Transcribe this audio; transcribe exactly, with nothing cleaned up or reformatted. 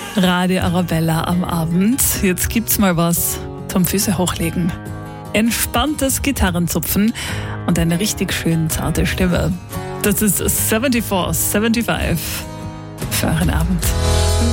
Radio Arabella am Abend. Jetzt gibt's mal was zum Füße hochlegen. Entspanntes Gitarrenzupfen und eine richtig schön zarte Stimme. Das ist vierundsiebzig fünfundsiebzig für euren Abend.